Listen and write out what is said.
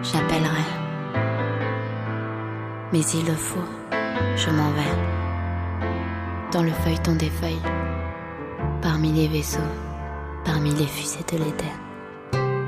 j'appellerai. Mais il le faut, je m'en vais. Dans le feuilleton des feuilles, parmi les vaisseaux, parmi les fusées de l'éther.